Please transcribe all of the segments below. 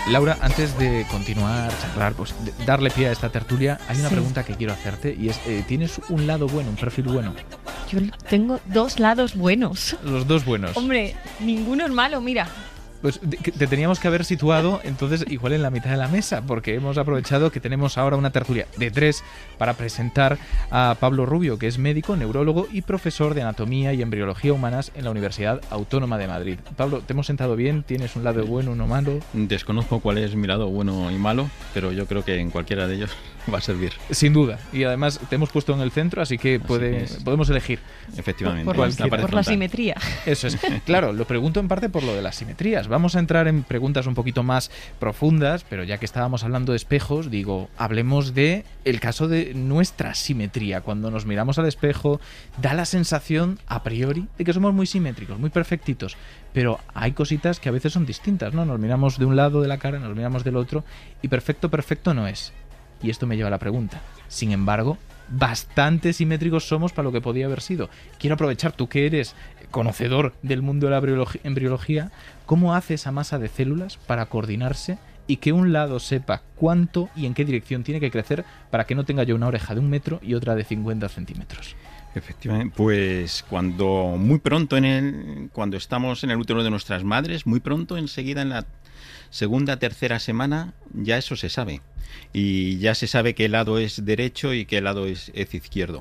Laura, antes de continuar, charlar, pues darle pie a esta tertulia, hay una pregunta que quiero hacerte y es, ¿tienes un lado bueno, un perfil bueno? Yo tengo dos lados buenos. Los dos buenos. Hombre, ninguno es malo, mira. Pues te teníamos que haber situado entonces igual en la mitad de la mesa, porque hemos aprovechado que tenemos ahora una tertulia de 3 para presentar a Pablo Rubio, que es médico, neurólogo y profesor de anatomía y embriología humanas en la Universidad Autónoma de Madrid. Pablo, ¿te hemos sentado bien? ¿Tienes un lado bueno, uno malo? Desconozco cuál es mi lado bueno y malo, pero yo creo que en cualquiera de ellos va a servir. Sin duda. Y además te hemos puesto en el centro, así que podemos elegir. Efectivamente. Por la simetría. Eso es. Claro, lo pregunto en parte por lo de las simetrías. Vamos a entrar en preguntas un poquito más profundas, pero ya que estábamos hablando de espejos, digo, hablemos de el caso de nuestra simetría. Cuando nos miramos al espejo, da la sensación, a priori, de que somos muy simétricos, muy perfectitos. Pero hay cositas que a veces son distintas, ¿no? Nos miramos de un lado de la cara, nos miramos del otro, y perfecto no es. Y esto me lleva a la pregunta. Sin embargo, bastante simétricos somos para lo que podía haber sido. Quiero aprovechar, tú que eres conocedor del mundo de la embriología, ¿cómo hace esa masa de células para coordinarse y que un lado sepa cuánto y en qué dirección tiene que crecer para que no tenga yo una oreja de 1 metro y otra de 50 centímetros? Efectivamente, pues muy pronto cuando estamos en el útero de nuestras madres, muy pronto, enseguida en la segunda, tercera semana, ya eso se sabe. Y ya se sabe qué lado es derecho y qué lado es izquierdo.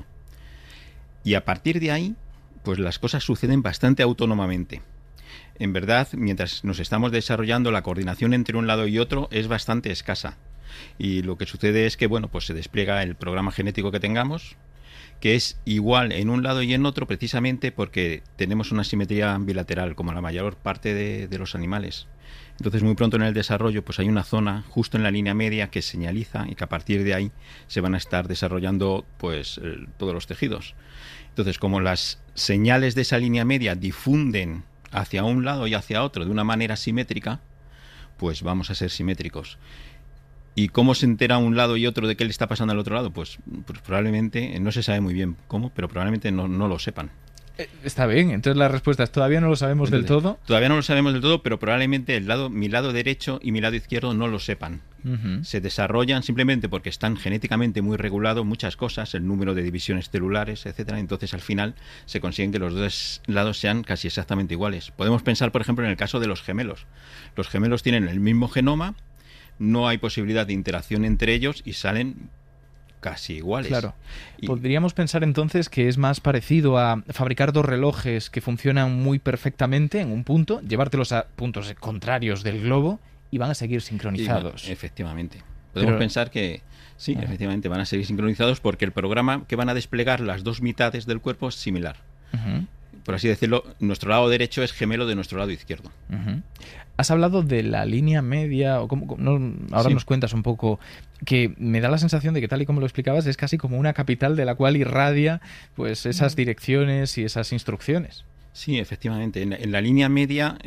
Y a partir de ahí, pues las cosas suceden bastante autónomamente. En verdad, mientras nos estamos desarrollando, la coordinación entre un lado y otro es bastante escasa. Y lo que sucede es que, pues se despliega el programa genético que tengamos, que es igual en un lado y en otro precisamente porque tenemos una simetría bilateral, como la mayor parte de los animales. Entonces, muy pronto en el desarrollo, pues hay una zona justo en la línea media que señaliza y que a partir de ahí se van a estar desarrollando todos los tejidos. Entonces, como las señales de esa línea media difunden hacia un lado y hacia otro de una manera simétrica, pues vamos a ser simétricos. ¿Y cómo se entera un lado y otro de qué le está pasando al otro lado? Pues probablemente, no se sabe muy bien cómo, pero probablemente no lo sepan. Está bien, entonces la respuesta es todavía no lo sabemos del todo. Todavía no lo sabemos del todo, pero probablemente mi lado derecho y mi lado izquierdo no lo sepan. Uh-huh. Se desarrollan simplemente porque están genéticamente muy regulados muchas cosas, el número de divisiones celulares, etcétera. Entonces al final se consiguen que los dos lados sean casi exactamente iguales. Podemos pensar, por ejemplo, en el caso de los gemelos. Los gemelos tienen el mismo genoma, no hay posibilidad de interacción entre ellos y salen casi iguales. Claro. Podríamos pensar entonces que es más parecido a fabricar dos relojes que funcionan muy perfectamente en un punto, llevártelos a puntos contrarios del globo y van a seguir sincronizados. Efectivamente. Podemos pensar que sí, efectivamente van a seguir sincronizados porque el programa que van a desplegar las dos mitades del cuerpo es similar. Uh-huh. Por así decirlo, nuestro lado derecho es gemelo de nuestro lado izquierdo. Uh-huh. Has hablado de la línea media, o ahora nos cuentas un poco, que me da la sensación de que tal y como lo explicabas es casi como una capital de la cual irradia pues esas direcciones y esas instrucciones. Sí, efectivamente. En la línea media,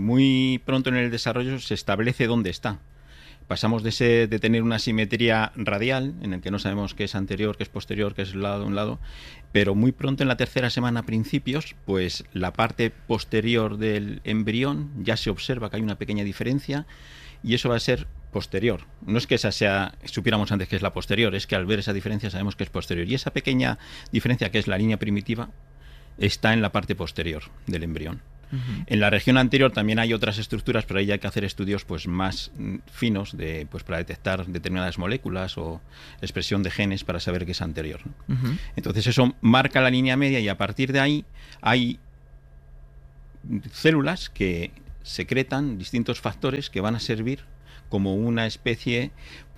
muy pronto en el desarrollo se establece dónde está. Pasamos de tener una simetría radial, en el que no sabemos qué es anterior, qué es posterior, qué es un lado, pero muy pronto en la tercera semana a principios, pues la parte posterior del embrión ya se observa que hay una pequeña diferencia y eso va a ser posterior. No es que supiéramos antes que es la posterior, es que al ver esa diferencia sabemos que es posterior. Y esa pequeña diferencia, que es la línea primitiva, está en la parte posterior del embrión. Uh-huh. En la región anterior también hay otras estructuras, pero ahí hay que hacer estudios pues más finos para detectar determinadas moléculas o expresión de genes para saber qué es anterior, ¿no? Uh-huh. Entonces eso marca la línea media y a partir de ahí hay células que secretan distintos factores que van a servir como una especie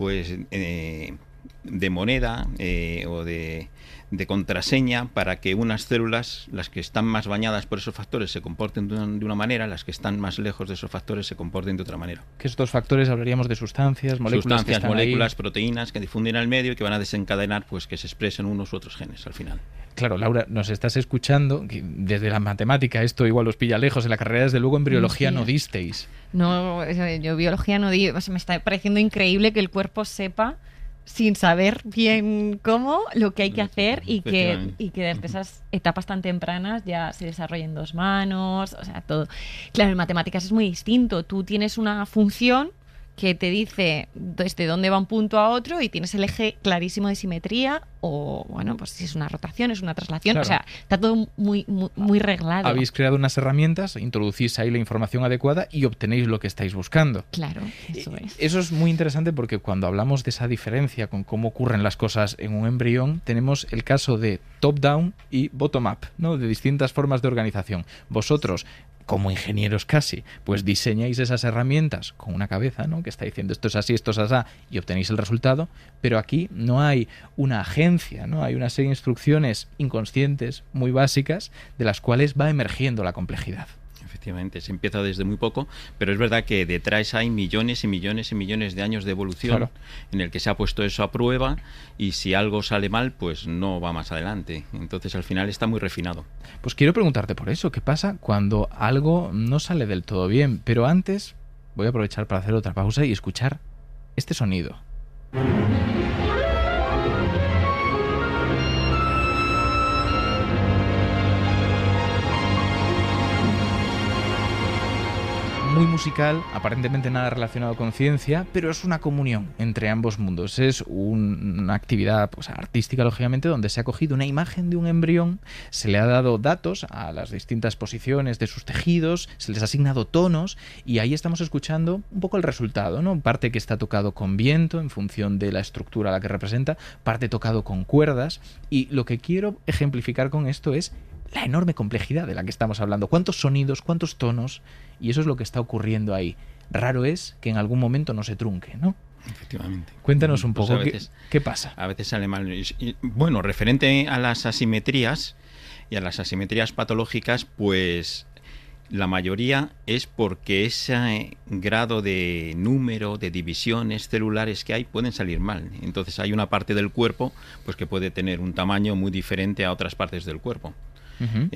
de moneda o de contraseña para que unas células, las que están más bañadas por esos factores, se comporten de una manera, las que están más lejos de esos factores se comporten de otra manera. Que estos factores hablaríamos de sustancias, moléculas, proteínas que difunden al medio y que van a desencadenar pues que se expresen unos u otros genes al final. Claro, Laura, nos estás escuchando, que desde la matemática esto igual os pilla lejos, en la carrera desde luego en biología no disteis. No, yo biología no di, me está pareciendo increíble que el cuerpo sepa sin saber bien cómo, lo que hay que hacer y que desde esas etapas tan tempranas ya se desarrollen 2 manos, o sea, todo. Claro, en matemáticas es muy distinto. Tú tienes una función que te dice desde dónde va un punto a otro y tienes el eje clarísimo de simetría o, bueno, pues si es una rotación, es una traslación. Claro. O sea, está todo muy reglado. Habéis creado unas herramientas, introducís ahí la información adecuada y obtenéis lo que estáis buscando. Claro, eso es. Eso es muy interesante porque cuando hablamos de esa diferencia con cómo ocurren las cosas en un embrión, tenemos el caso de top-down y bottom-up, ¿no? De distintas formas de organización. Vosotros, como ingenieros casi, pues diseñáis esas herramientas con una cabeza, ¿no? Que está diciendo esto es así, esto es así, y obtenéis el resultado, pero aquí no hay una agencia, ¿no? Hay una serie de instrucciones inconscientes, muy básicas, de las cuales va emergiendo la complejidad. Efectivamente, se empieza desde muy poco, pero es verdad que detrás hay millones y millones y millones de años de evolución, claro, en el que se ha puesto eso a prueba y si algo sale mal, pues no va más adelante. Entonces al final está muy refinado. Pues quiero preguntarte por eso, ¿qué pasa cuando algo no sale del todo bien? Pero antes voy a aprovechar para hacer otra pausa y escuchar este sonido. Muy musical, aparentemente nada relacionado con ciencia, pero es una comunión entre ambos mundos. Es una actividad pues, artística, lógicamente, donde se ha cogido una imagen de un embrión, se le ha dado datos a las distintas posiciones de sus tejidos, se les ha asignado tonos y ahí estamos escuchando un poco el resultado, ¿no? Parte que está tocado con viento en función de la estructura a la que representa, parte tocado con cuerdas, y lo que quiero ejemplificar con esto es la enorme complejidad de la que estamos hablando. ¿Cuántos sonidos, cuántos tonos? Y eso es lo que está ocurriendo ahí. Raro es que en algún momento no se trunque, ¿no? Efectivamente. Cuéntanos un poco, ¿qué pasa? A veces sale mal. Bueno, referente a las asimetrías y a las asimetrías patológicas, pues la mayoría es porque ese grado de número de divisiones celulares que hay pueden salir mal. Entonces hay una parte del cuerpo pues que puede tener un tamaño muy diferente a otras partes del cuerpo. Uh-huh.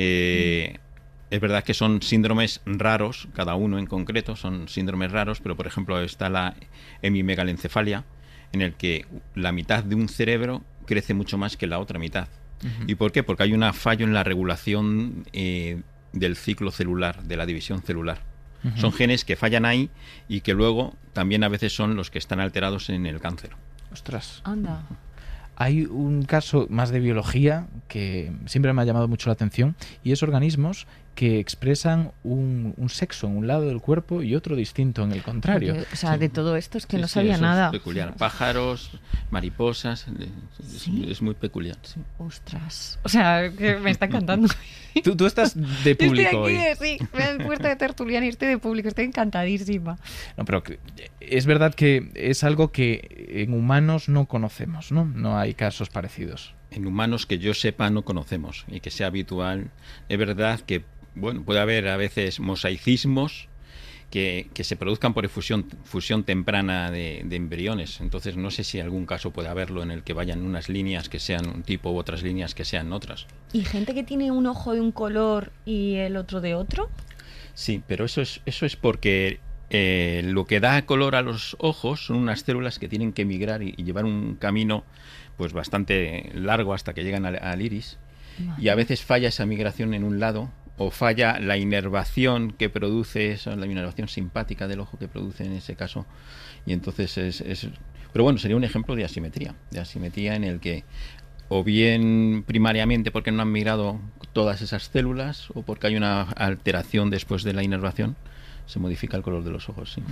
Es verdad que son síndromes raros, cada uno en concreto son síndromes raros, pero por ejemplo está la hemimegalencefalia, en el que la mitad de un cerebro crece mucho más que la otra mitad. Uh-huh. ¿Y por qué? Porque hay un fallo en la regulación del ciclo celular, de la división celular. Uh-huh. Son genes que fallan ahí y que luego también a veces son los que están alterados en el cáncer. ¡Ostras! Anda. Hay un caso más de biología que siempre me ha llamado mucho la atención y es organismos que expresan un sexo en un lado del cuerpo y otro distinto en el contrario. O sea, sí, de todo esto es que sí, no sabía nada. Es peculiar. Pájaros, mariposas, ¿sí? Es muy peculiar. Sí. Ostras. O sea, que me está encantando. Tú estás de público hoy. Sí, me han puesto de tertuliana y estoy de público. Estoy encantadísima. No, pero es verdad que es algo que en humanos no conocemos, ¿no? No hay casos parecidos. En humanos que yo sepa no conocemos y que sea habitual. Es verdad que bueno, puede haber a veces mosaicismos que se produzcan por fusión temprana de embriones. Entonces no sé si algún caso puede haberlo en el que vayan unas líneas que sean un tipo u otras líneas que sean otras. ¿Y gente que tiene un ojo de un color y el otro de otro? Sí, pero eso es porque lo que da color a los ojos son unas células que tienen que migrar y llevar un camino pues bastante largo hasta que llegan al iris. Vale. Y a veces falla esa migración en un lado o falla la inervación que produce eso, la inervación simpática del ojo que produce en ese caso. Y entonces pero bueno, sería un ejemplo de asimetría en el que o bien primariamente porque no han migrado todas esas células o porque hay una alteración después de la inervación, se modifica el color de los ojos, sí.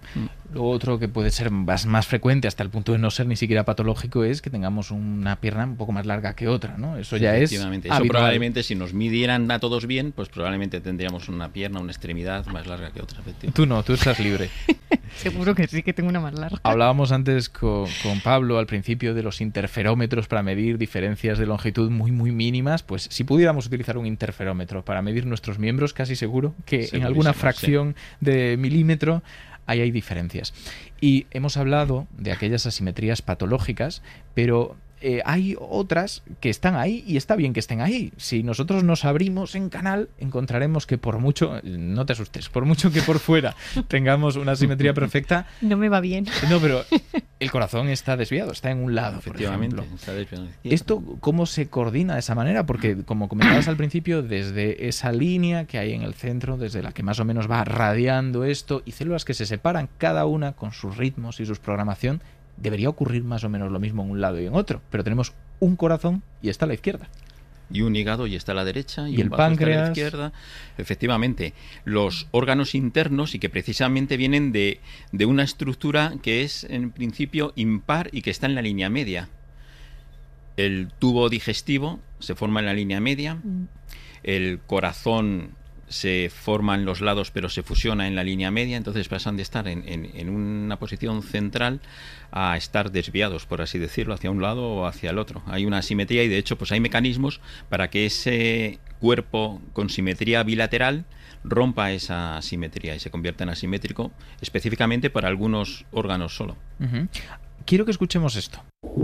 Lo otro que puede ser más frecuente hasta el punto de no ser ni siquiera patológico es que tengamos una pierna un poco más larga que otra, ¿no? Eso ya es eso probablemente si nos midieran a todos bien, pues probablemente tendríamos una pierna, una extremidad más larga que otra. Tú no, tú estás libre. Seguro que sí, que tengo una más larga. Hablábamos antes con Pablo al principio de los interferómetros para medir diferencias de longitud muy muy mínimas. Pues si pudiéramos utilizar un interferómetro para medir nuestros miembros, casi seguro que en alguna fracción de milímetro hay diferencias. Y hemos hablado de aquellas asimetrías patológicas, pero hay otras que están ahí y está bien que estén ahí. Si nosotros nos abrimos en canal, encontraremos que por mucho, no te asustes, por mucho que por fuera tengamos una simetría perfecta... No me va bien. No, pero el corazón está desviado, está en un lado, efectivamente, por ejemplo. está desviado. ¿Esto cómo se coordina de esa manera? Porque, como comentabas al principio, desde esa línea que hay en el centro, desde la que más o menos va radiando esto, y células que se separan cada una con sus ritmos y su programación, debería ocurrir más o menos lo mismo en un lado y en otro, pero tenemos un corazón y está a la izquierda. Y un hígado y está a la derecha, y el páncreas está a la izquierda. Efectivamente, los órganos internos, y que precisamente vienen de una estructura que es en principio impar y que está en la línea media. El tubo digestivo se forma en la línea media, el corazón se forma en los lados pero se fusiona en la línea media, entonces pasan de estar en una posición central a estar desviados, por así decirlo, hacia un lado o hacia el otro. Hay una asimetría y de hecho pues hay mecanismos para que ese cuerpo con simetría bilateral rompa esa asimetría y se convierta en asimétrico, específicamente para algunos órganos solo. Uh-huh. Quiero que escuchemos esto.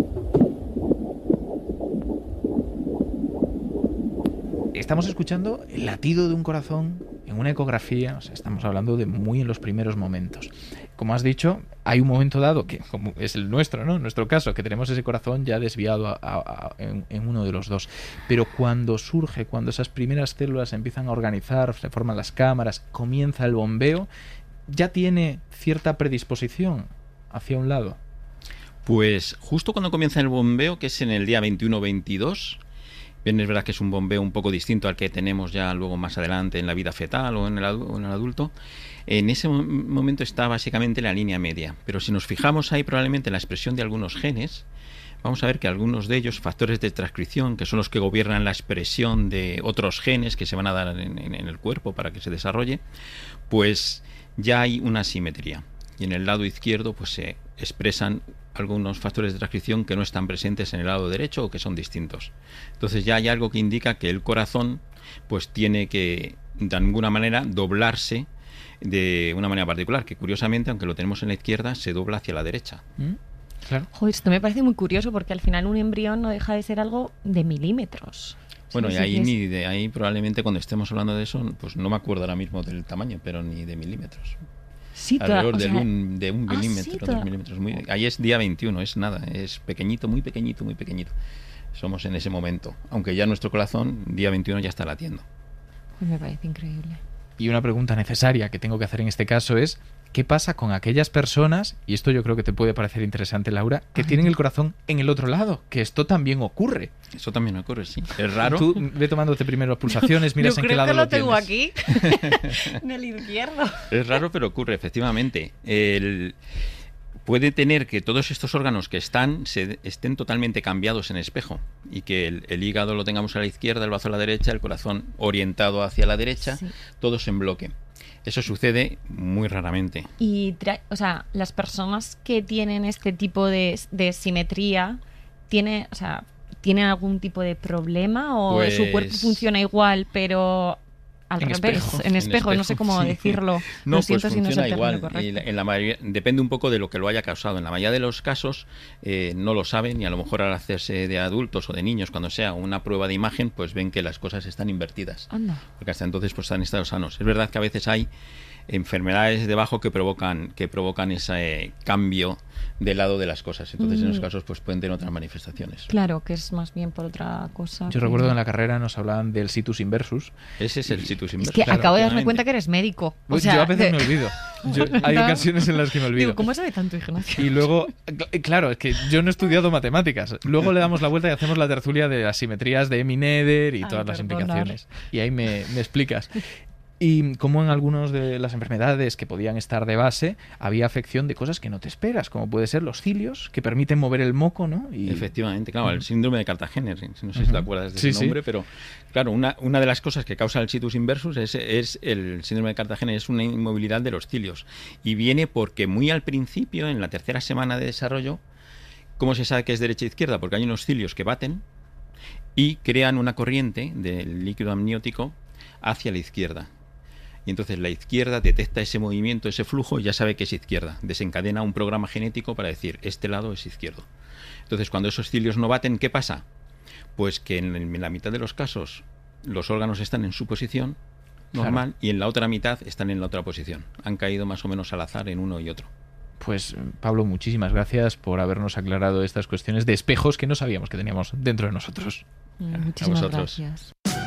Estamos escuchando el latido de un corazón en una ecografía, o sea, estamos hablando de muy en los primeros momentos. Como has dicho, hay un momento dado que, como es el nuestro, ¿no? En nuestro caso, que tenemos ese corazón ya desviado en uno de los dos. Pero cuando surge, cuando esas primeras células se empiezan a organizar, se forman las cámaras, comienza el bombeo, ¿ya tiene cierta predisposición hacia un lado? Pues justo cuando comienza el bombeo, que es en el día 21-22, bien, es verdad que es un bombeo un poco distinto al que tenemos ya luego más adelante en la vida fetal o en el adulto. En ese momento está básicamente la línea media. Pero si nos fijamos ahí probablemente en la expresión de algunos genes, vamos a ver que algunos de ellos, factores de transcripción, que son los que gobiernan la expresión de otros genes que se van a dar en el cuerpo para que se desarrolle, pues ya hay una asimetría. Y en el lado izquierdo pues se expresan algunos factores de transcripción que no están presentes en el lado derecho o que son distintos. Entonces ya hay algo que indica que el corazón pues tiene que de alguna manera doblarse de una manera particular, que curiosamente, aunque lo tenemos en la izquierda, se dobla hacia la derecha. Claro. Joder, esto me parece muy curioso porque al final un embrión no deja de ser algo de milímetros. Bueno, y ahí ni de ahí probablemente cuando estemos hablando de eso, pues no me acuerdo ahora mismo del tamaño, pero ni de milímetros. Sí, alrededor de un milímetro, 2 milímetros. Ahí es día 21, es nada, es pequeñito, muy pequeñito, muy pequeñito. Somos en ese momento, aunque ya nuestro corazón, día 21, ya está latiendo. Pues me parece increíble. Y una pregunta necesaria que tengo que hacer en este caso es, ¿qué pasa con aquellas personas, y esto yo creo que te puede parecer interesante, Laura, que tienen el corazón en el otro lado? Que esto también ocurre. Eso también ocurre, sí. Es raro. Tú ve tomándote primero pulsaciones, miras en qué lado lo tienes. Yo creo que lo tengo aquí, en el izquierdo. Es raro, pero ocurre, efectivamente. Puede tener que todos estos órganos que estén totalmente cambiados en espejo y que el hígado lo tengamos a la izquierda, el bazo a la derecha, el corazón orientado hacia la derecha, sí, todos en bloque. Eso sucede muy raramente. Y, o sea, las personas que tienen este tipo de simetría, ¿tienen algún tipo de problema o pues, su cuerpo funciona igual, pero al revés? En espejo, no sé cómo decirlo. No, pues siento funciona si no es igual. En la mayoría, depende un poco de lo que lo haya causado. En la mayoría de los casos no lo saben y a lo mejor al hacerse de adultos o de niños, cuando sea una prueba de imagen, pues ven que las cosas están invertidas. Anda. Porque hasta entonces pues están en estados sanos. Es verdad que a veces hay enfermedades debajo que provocan ese cambio del lado de las cosas. Entonces en esos casos pues pueden tener otras manifestaciones. Claro, que es más bien por otra cosa. Yo recuerdo en la carrera nos hablaban del situs inversus. Ese es el situs inversus. Es que claro, acabo de darme cuenta que eres médico. O sea, yo a veces me olvido. Hay ocasiones en las que me olvido. Digo, ¿cómo sabe tanto, Ignacio? Y luego, claro, es que yo no he estudiado matemáticas. Luego le damos la vuelta y hacemos la tertulia de las simetrías de Emi-Nether y todas las implicaciones. Y ahí me explicas. Y como en algunas de las enfermedades que podían estar de base, había afección de cosas que no te esperas, como puede ser los cilios, que permiten mover el moco, ¿no? Y... Efectivamente, claro, el síndrome de Cartagena, no sé si te acuerdas de ese nombre, pero claro, una de las cosas que causa el situs inversus es el síndrome de Cartagena, es una inmovilidad de los cilios. Y viene porque muy al principio, en la tercera semana de desarrollo, ¿cómo se sabe que es derecha e izquierda? Porque hay unos cilios que baten y crean una corriente del líquido amniótico hacia la izquierda. y entonces la izquierda detecta ese movimiento, ese flujo, y ya sabe que es izquierda. Desencadena un programa genético para decir, este lado es izquierdo. Entonces, cuando esos cilios no baten, ¿qué pasa? Pues que en la mitad de los casos los órganos están en su posición normal, claro, y en la otra mitad están en la otra posición. Han caído más o menos al azar en uno y otro. Pues Pablo, muchísimas gracias por habernos aclarado estas cuestiones de espejos que no sabíamos que teníamos dentro de nosotros. Muchísimas gracias.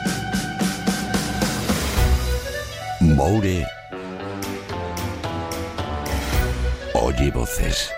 Moure oye voces.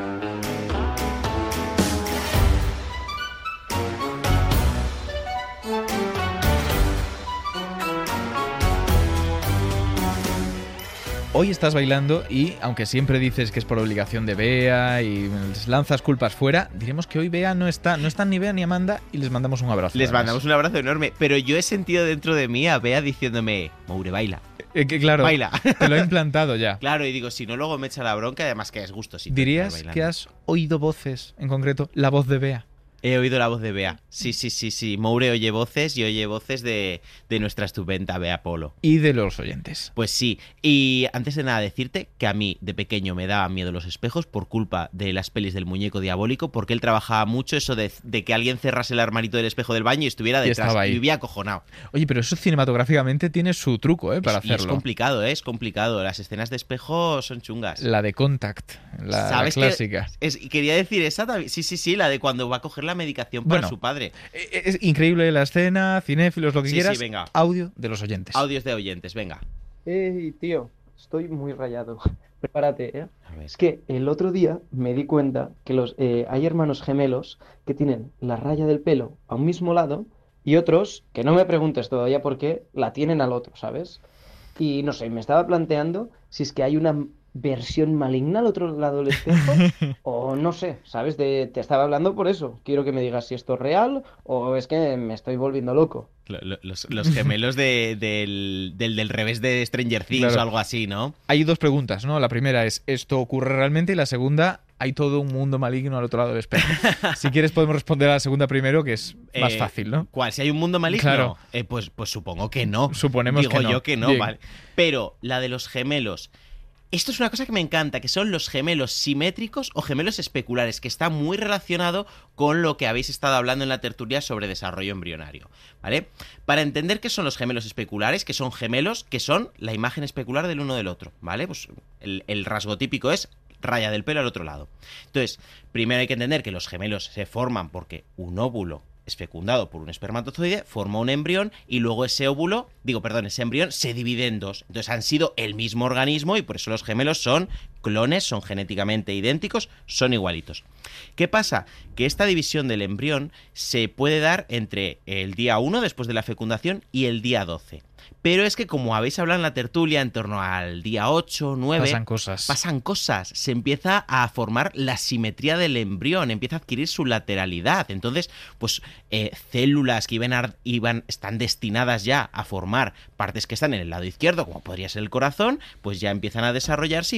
Hoy estás bailando y, aunque siempre dices que es por obligación de Bea y les lanzas culpas fuera, diremos que hoy Bea no están ni Bea ni Amanda y les mandamos un abrazo. Les mandamos un abrazo enorme, pero yo he sentido dentro de mí a Bea diciéndome, Moure, baila. Claro, baila. Te lo he implantado ya. Claro, y digo, si no, luego me echa la bronca, además que es gusto. ¿Dirías que has oído voces, en concreto, la voz de Bea? He oído la voz de Bea. Sí. Moure oye voces y oye voces de nuestra estupenda Bea Polo. Y de los oyentes. Pues sí. Y antes de nada decirte que a mí de pequeño me daban miedo los espejos por culpa de las pelis del muñeco diabólico, porque él trabajaba mucho eso de que alguien cerrase el armarito del espejo del baño y estuviera detrás. Y vivía acojonado. Oye, pero eso cinematográficamente tiene su truco, para hacerlo. Es complicado, es complicado. Las escenas de espejo son chungas. La de Contact, la clásica. Quería decir esa también. Sí, la de cuando va a coger la medicación para su padre. Es increíble la escena, cinéfilos, lo que quieras. Sí, venga. Audio de los oyentes. Audios de oyentes, venga. Tío, estoy muy rayado. Prepárate, ¿eh? Es que el otro día me di cuenta que hay hermanos gemelos que tienen la raya del pelo a un mismo lado y otros, que no me preguntes todavía por qué, la tienen al otro, ¿sabes? Y no sé, me estaba planteando si es que hay una versión maligna al otro lado del espejo o no sé, ¿sabes? Te estaba hablando por eso. Quiero que me digas si esto es real o es que me estoy volviendo loco. Los gemelos del revés de Stranger Things, claro, o algo así, ¿no? Hay dos preguntas, ¿no? La primera es, ¿esto ocurre realmente? Y la segunda, ¿hay todo un mundo maligno al otro lado del espejo? Si quieres podemos responder a la segunda primero, que es más fácil, ¿no? ¿Cuál? ¿Si hay un mundo maligno? Claro. Pues supongo que no. Suponemos que no. Digo yo que no, Bien. Vale. Pero la de los gemelos... Esto es una cosa que me encanta, que son los gemelos simétricos o gemelos especulares, que está muy relacionado con lo que habéis estado hablando en la tertulia sobre desarrollo embrionario, ¿vale? Para entender qué son los gemelos especulares, que son gemelos que son la imagen especular del uno del otro, ¿vale? Pues el rasgo típico es raya del pelo al otro lado. Entonces, primero hay que entender que los gemelos se forman porque un óvulo es fecundado por un espermatozoide, forma un embrión y luego ese embrión se divide en dos. Entonces han sido el mismo organismo y por eso los gemelos son clones, son genéticamente idénticos, son igualitos. ¿Qué pasa? Que esta división del embrión se puede dar entre el día 1 después de la fecundación y el día 12. Pero es que como habéis hablado en la tertulia, en torno al día 8, 9... Pasan cosas. Se empieza a formar la simetría del embrión, empieza a adquirir su lateralidad. Entonces, pues células que están destinadas ya a formar partes que están en el lado izquierdo, como podría ser el corazón, pues ya empiezan a desarrollarse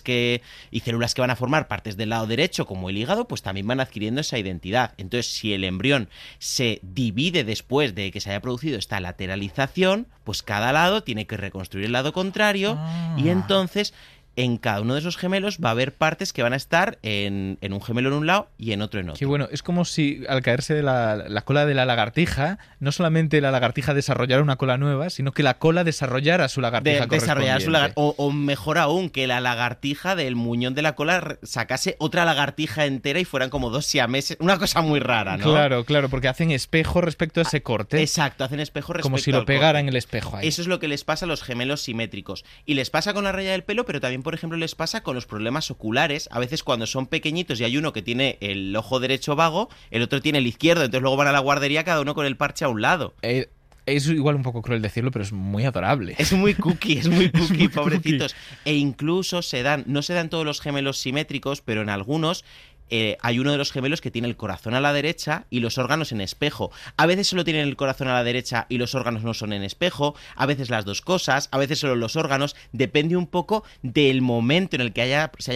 y células que van a formar partes del lado derecho, como el hígado, pues también van adquiriendo esa identidad. Entonces, si el embrión se divide después de que se haya producido esta lateralización, pues cada lado tiene que reconstruir el lado contrario y entonces en cada uno de esos gemelos va a haber partes que van a estar en un gemelo en un lado y en otro en otro. Qué bueno, es como si al caerse de la cola de la lagartija, no solamente la lagartija desarrollara una cola nueva, sino que la cola desarrollara su lagartija correspondiente. O mejor aún, que la lagartija del muñón de la cola sacase otra lagartija entera y fueran como dos siameses. Una cosa muy rara, ¿no? Claro, porque hacen espejo respecto a ese corte. Exacto, hacen espejo respecto como si lo pegaran en el espejo ahí. Eso es lo que les pasa a los gemelos simétricos. Y les pasa con la raya del pelo, pero también, por ejemplo, les pasa con los problemas oculares. A veces cuando son pequeñitos y hay uno que tiene el ojo derecho vago, el otro tiene el izquierdo, entonces luego van a la guardería cada uno con el parche a un lado. Es igual un poco cruel decirlo, pero es muy adorable. Es muy cookie, pobrecitos. E incluso no se dan todos los gemelos simétricos, pero en algunos hay uno de los gemelos que tiene el corazón a la derecha y los órganos en espejo. A veces solo tienen el corazón a la derecha y los órganos no son en espejo, a veces las dos cosas, a veces solo los órganos. Depende un poco del momento en el que se haya